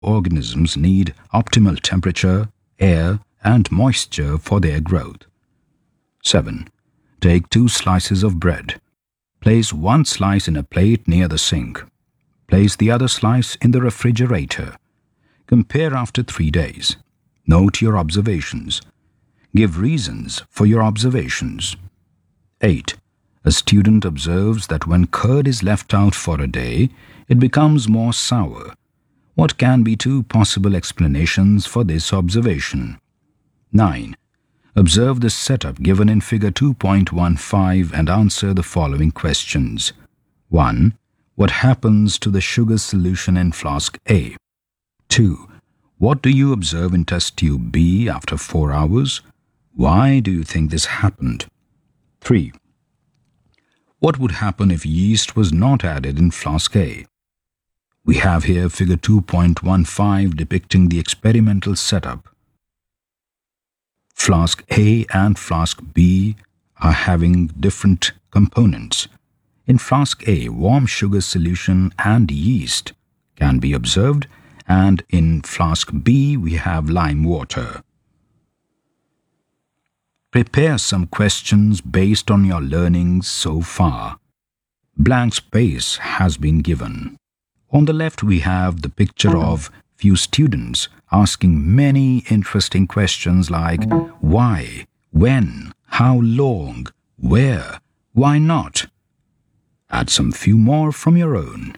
Organisms need optimal temperature, air, and moisture for their growth. 7. Take 2 slices of bread. Place one slice in a plate near the sink. Place the other slice in the refrigerator. Compare after 3 days. Note your observations. Give reasons for your observations. 8. A student observes that when curd is left out for a day, it becomes more sour. What can be 2 possible explanations for this observation? 9. Observe the setup given in figure 2.15 and answer the following questions. 1. What happens to the sugar solution in flask A? 2. What do you observe in test tube B after 4 hours? Why do you think this happened? 3. What would happen if yeast was not added in flask A? We have here figure 2.15 depicting the experimental setup. Flask A and flask B are having different components. In flask A, warm sugar solution and yeast can be observed, and in flask B, we have lime water. Prepare some questions based on your learnings so far. Blank space has been given. On the left, we have the picture of few students asking many interesting questions like why, when, how long, where, why not? Add some few more from your own.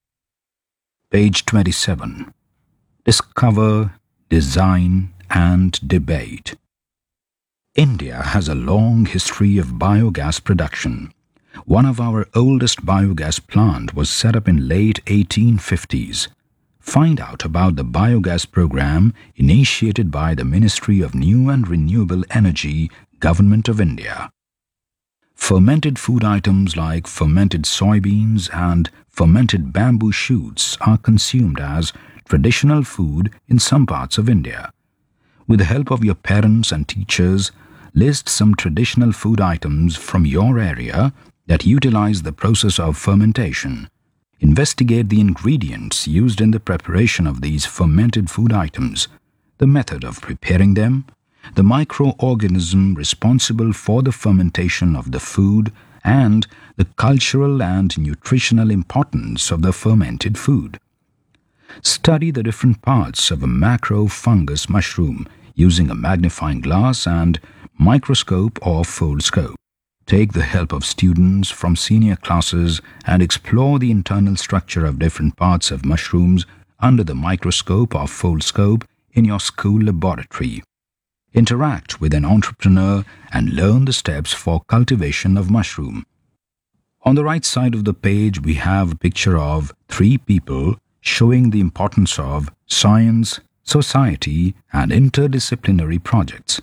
Page 27. Discover, design, and debate. India has a long history of biogas production. One of our oldest biogas plant was set up in late 1850s. Find out about the biogas program initiated by the Ministry of New and Renewable Energy, Government of India. Fermented food items like fermented soybeans and fermented bamboo shoots are consumed as traditional food in some parts of India. With the help of your parents and teachers, list some traditional food items from your area that utilize the process of fermentation. Investigate the ingredients used in the preparation of these fermented food items, the method of preparing them, the microorganism responsible for the fermentation of the food, and the cultural and nutritional importance of the fermented food. Study the different parts of a macrofungus mushroom using a magnifying glass and microscope or foldscope. Take the help of students from senior classes and explore the internal structure of different parts of mushrooms under the microscope or foldscope in your school laboratory. Interact with an entrepreneur and learn the steps for cultivation of mushroom. On the right side of the page, we have a picture of 3 people showing the importance of science, society, and interdisciplinary projects.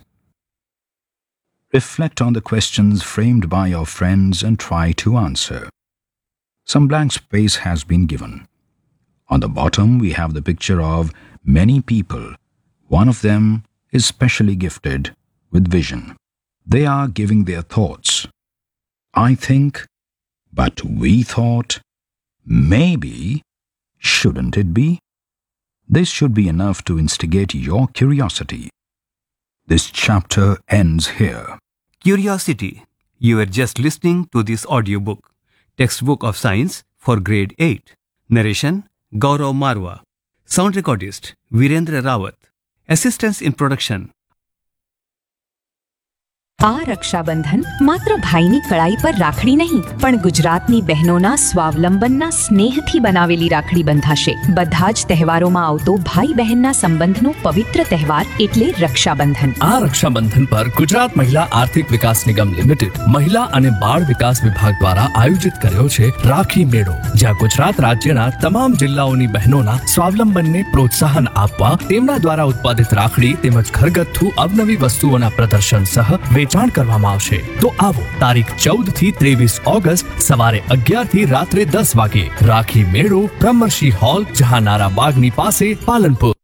Reflect on the questions framed by your friends and try to answer. Some blank space has been given. On the bottom, we have the picture of many people. One of them is specially gifted with vision. They are giving their thoughts. I think, but we thought, maybe, shouldn't it be? This should be enough to instigate your curiosity. This chapter ends here. Curiosity. You are just listening to this audiobook. Textbook of Science for Grade 8. Narration Gaurav Marwa. Sound recordist Virendra Rawat. Assistance in production. આ રક્ષાબંધન માત્ર ભાઈની કળાઈ પર રાખડી નહીં પણ ગુજરાતની બહેનોના સ્વાવલંબનના સ્નેહથી બનાવેલી રાખડી બંધાશે. બધા જ તહેવારોમાં આવતો ભાઈ બહેનના સંબંધનો પવિત્ર તહેવાર એટલે રક્ષાબંધન. આ રક્ષાબંધન પર ગુજરાત મહિલા આર્થિક વિકાસ નિગમ લિમિટેડ મહિલા અને બાળ વિકાસ વિભાગ દ્વારા આયોજિત કર્યો છે રાખી મેળો, જ્યાં ગુજરાત રાજ્યના તમામ જિલ્લાઓની બહેનોના સ્વાવલંબનને પ્રોત્સાહન આપવા તેમના દ્વારા ઉત્પાદિત રાખડી તેમજ ઘરગથ્થુ અવનવી વસ્તુઓના પ્રદર્શન સહ વેચાણ કરવામાં આવશે. તો આવો તારીખ 14 થી 23 ઓગસ્ટ સવારે 11 થી રાત્રે 10 વાગે રાખી મેળો બ્રહ્મર્ષિ હોલ, જહાનારા બાગની પાસે, પાલનપુર.